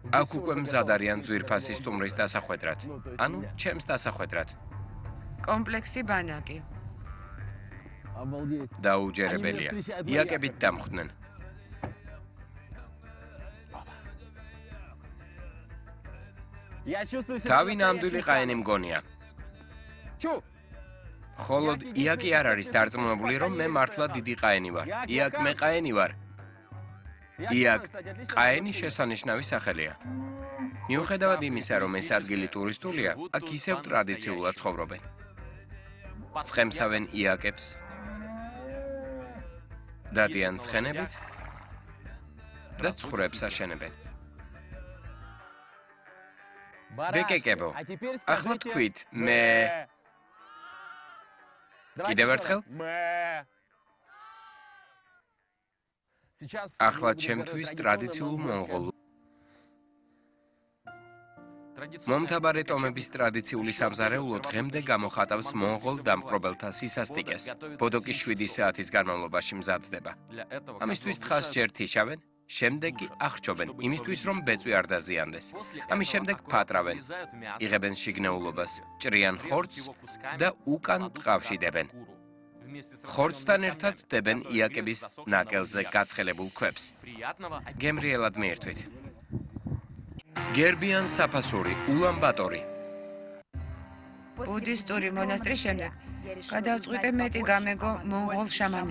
აქ უკვე მზად არიან ძვირფასი სტუმრის დასახვედრად. ანუ, ჩემს დასახვედრად. კომპლექსი ბანაკი. დაუჯერებელია. იაკებით დამხვდნენ. თავი ნამდვილი ყაენი მგონია. ხოლოდ იაკი არ არის დარწმუნებული, რომ მე მართლა დიდი ყაენი ვარ. იაკ მე ყაენი ვარ. იაკ ყაენი შესანიშნავი სახელია. მიუხედავად იმისა, რომ ეს ადგილი ტურისტულია, აქ ისევ ტრადიციულად ცხოვრობენ. ცხემსავენ იაკებს, დადიან ცხენებით და ცხვრებს აშენებენ. ბეკეკებო, ახლა თქვით, მე... კიდევ ერთხელ? ახლა ჩემთვის ტრადიციულ მონღოლურ მომთაბარე ტომების ტრადიციული სამზარეულო დღემდე გამოხატავს მონღოლ დამპყრობელთა სისასტიკეს. ბოდოკი 7 საათის განმავლობაში მზადდება. ამისთვის თხას ჯერ თიშავენ, შემდეგ კი აღრჩობენ, იმისთვის რომ ბეწვი არ დაზიანდეს. ამის შემდეგ ფატრავენ, იღებენ შიგნეულობას, ჭრიან ხორცს და უკან ტყავში დებენ. ხორცთან ერთად დებენ იაკების ნაკელზე გაცხელებულ ქვებს. გემრიელად მიირთვით. გერბიან საფასური, ულან-ბატორი. ბუდისტური მონასტრის შემდეგ გადავწყვიტე მეტი გამეგო მონღოლ შამანებს.